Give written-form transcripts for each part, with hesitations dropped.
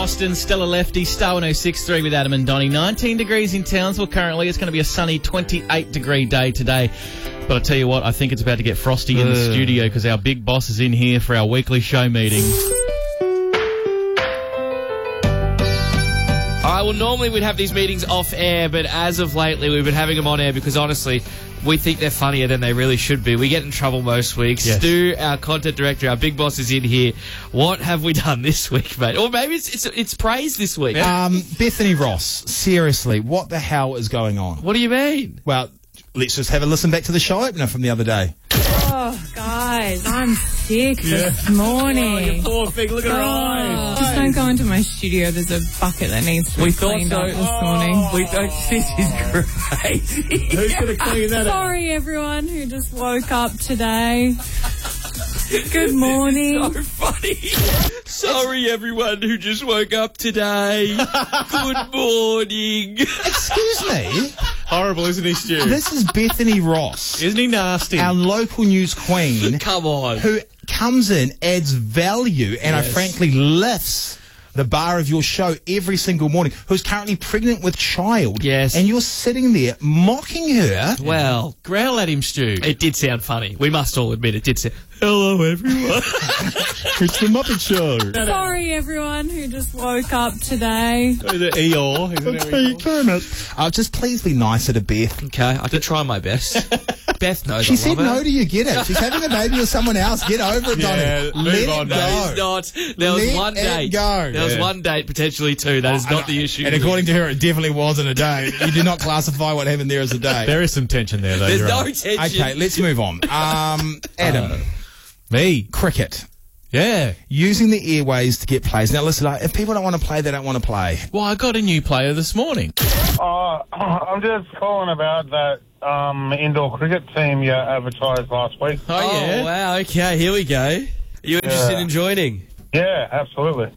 Boston, Stella Lefty, Star 106.3 with Adam and Donnie. 19 degrees in Townsville currently. It's going to be a sunny 28-degree day today. But I tell you what, I think it's about to get frosty in the studio because our big boss is in here for our weekly show meeting. All right, well, normally we'd have these meetings off air, but as of lately we've been having them on air because, honestly, we think they're funnier than they really should be. We get in trouble most weeks. Yes. Stu, our content director, our big boss, is in here. What have we done this week, mate? Or maybe it's praise this week. Bethany Ross, seriously, what the hell is going on? What do you mean? Well, let's just have a listen back to the show opener from the other day. Oh, guys, I'm sick this morning. Poor thing, look at her eyes. Just don't go into my studio. There's a bucket that needs to be cleaned up this morning. We don't. This is crazy. Who's going to clean that up? Sorry, everyone who just woke up today. Good morning. So funny. Sorry, everyone who just woke up today. Good morning. Excuse me? Horrible, isn't he, Stu? This is Bethany Ross, Isn't he nasty? our local news queen, Come on. who comes in, adds value, and frankly lifts the bar of your show every single morning, who's currently pregnant with child. Yes. And you're sitting there mocking her. Well, Growl at him, Stu. it did sound funny. We must all admit it did sound. Hello, everyone. It's the Muppet Show. Sorry, everyone who just woke up today. Is it Eeyore? Isn't it? Just please be nicer to Beth. Okay, I can try my best. Beth knows She I said love no her. to you, get it. She's having a baby with someone else. Get over it, Yeah, Donnie. move Let on, it mate. go. It's not. There was Let one it date. go. There was Yeah. one date, potentially two. That is not the issue. And according to her, it definitely wasn't a date. You did not classify what happened there as a date. There is some tension there, though. There's you're no right. tension. Okay, let's move on. Adam, Me? cricket. Yeah. Using the airways to get plays. Now, listen, if people don't want to play, they don't want to play. Well, I got a new player this morning. I'm just calling about that indoor cricket team you advertised last week. Oh, wow. Okay, here we go. Are you interested in joining? Yeah, absolutely.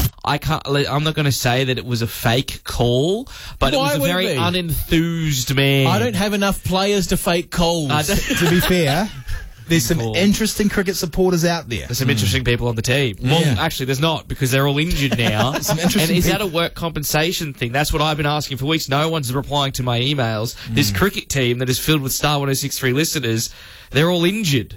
I'm not going to say that it was a fake call, but Why it was a would very it be? unenthused man. I don't have enough players to fake calls. To be fair, there's some Cool. interesting cricket supporters out there. There's some interesting people on the team. Well, Yeah. actually, there's not because they're all injured now. Some And interesting is that people. a work compensation thing? That's what I've been asking for weeks. No one's replying to my emails. This cricket team that is filled with Star 106.3 listeners, they're all injured.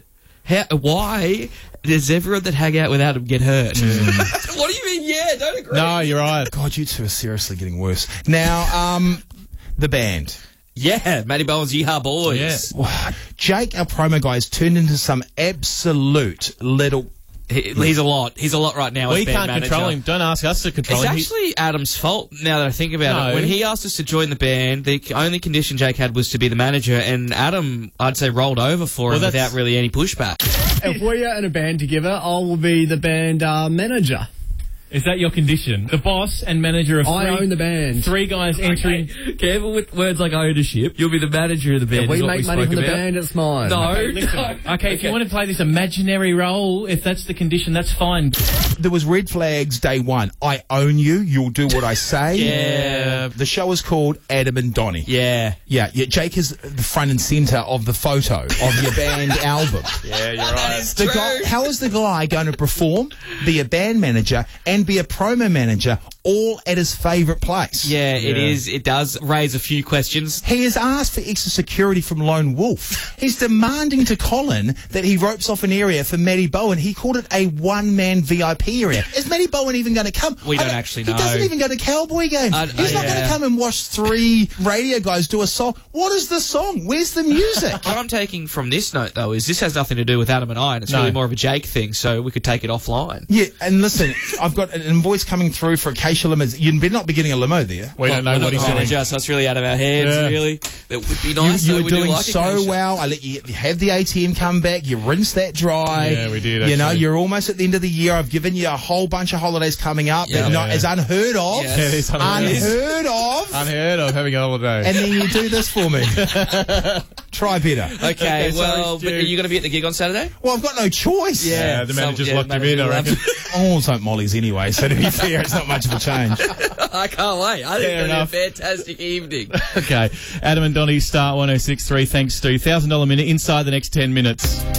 Why does everyone that hang out with Adam get hurt? What do you mean? Yeah, don't agree. No, you're right. God, you two are seriously getting worse. Now, the band. Yeah, Matty Bowen's Yeehaw Boys. Yeah. Jake, our promo guy, has turned into some absolute little... He's a lot. He's a lot right now. We as band can't manager. control him. Don't ask us to control It's him. actually Adam's fault now that I think about No. it. When he asked us to join the band, the only condition Jake had was to be the manager, and Adam, I'd say, rolled over for him Well, that's- without really any pushback. If we are in a band together, I will be the band manager. Is that your condition? The boss and manager of I own the band. three guys entering. Careful with words like ownership. You'll be the manager of the band. If we is what make money spoke from the about. band, it's mine. No, Okay, if you want to play this imaginary role, if that's the condition, that's fine. There was red flags day one. I own you. You'll do what I say. Yeah. The show is called Adam and Donnie. Yeah. Yeah, Jake is the front and centre of the photo of your band album. Yeah, you're right. The guy, how is the guy going to perform, be a band manager, and be a promo manager all at his favourite place? Yeah, it is. It does raise a few questions. He has asked for extra security from Lone Wolf. He's demanding to Colin that he ropes off an area for Matty Bowen. He called it a one-man VIP area. Is Matty Bowen even going to come? We don't actually know. He doesn't even go to Cowboy games. He's not going to come and watch three radio guys do a song. What is the song? Where's the music? What I'm taking from this note, though, is this has nothing to do with Adam and I, and it's No. really more of a Jake thing, so we could take it offline. Yeah, and listen, I've got an invoice coming through for Acacia Limos. You better not be getting a limo there. We don't know We're what not he's the doing. manager, so it's really out of our hands, Yeah. really. That would be nice. You though. were We do doing like so Acacia. well. I let you have the ATM come back. You rinsed that dry. Yeah, we did, You know, actually. you're almost at the end of the year. I've given you a whole bunch of holidays coming up Yeah. that not as unheard of. Yes. Yeah, it is Unheard of. unheard of having a holiday. And then you do this for me. Try better. Okay, Sorry, well, Stu. but are you going to be at the gig on Saturday? Well, I've got no choice. Yeah, the manager's locked him in, I reckon. All don't Molly's anyway, so to be fair, it's not much of a change. I can't wait. I think Fair it's enough. going to be a fantastic evening. Okay, Adam and Donnie, Star 106.3. Thanks, Stu. $1,000 minute inside the next 10 minutes.